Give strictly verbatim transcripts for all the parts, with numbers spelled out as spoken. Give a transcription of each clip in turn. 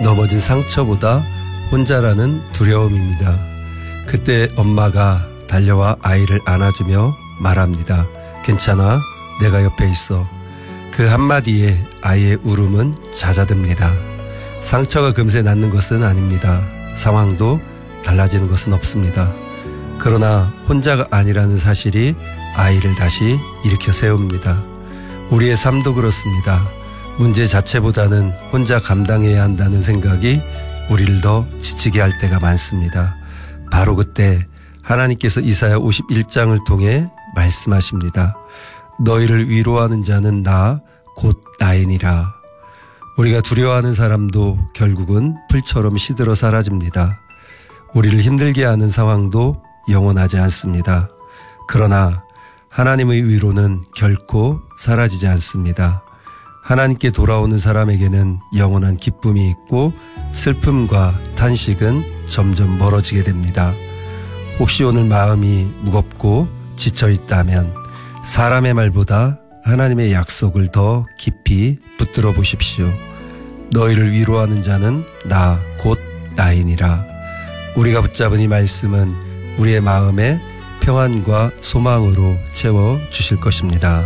넘어진 상처보다 혼자라는 두려움입니다. 그때 엄마가 달려와 아이를 안아주며 말합니다. 괜찮아, 내가 옆에 있어. 그 한마디에 아이의 울음은 잦아듭니다. 상처가 금세 낫는 것은 아닙니다. 상황도 달라지는 것은 없습니다. 그러나 혼자가 아니라는 사실이 아이를 다시 일으켜 세웁니다. 우리의 삶도 그렇습니다. 문제 자체보다는 혼자 감당해야 한다는 생각이 우리를 더 지치게 할 때가 많습니다. 바로 그때 하나님께서 이사야 오십일 장을 통해 말씀하십니다. 너희를 위로하는 자는 나 곧 나이니라. 우리가 두려워하는 사람도 결국은 풀처럼 시들어 사라집니다. 우리를 힘들게 하는 상황도 영원하지 않습니다. 그러나 하나님의 위로는 결코 사라지지 않습니다. 하나님께 돌아오는 사람에게는 영원한 기쁨이 있고 슬픔과 탄식은 점점 멀어지게 됩니다. 혹시 오늘 마음이 무겁고 지쳐 있다면 사람의 말보다 하나님의 약속을 더 깊이 붙들어 보십시오. 너희를 위로하는 자는 나 곧 나이니라. 우리가 붙잡은 이 말씀은 우리의 마음에 평안과 소망으로 채워주실 것입니다.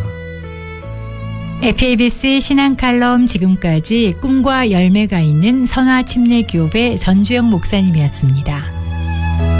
에프에이비씨 신앙칼럼 지금까지 꿈과 열매가 있는 선화침례교회 전주영 목사님이었습니다.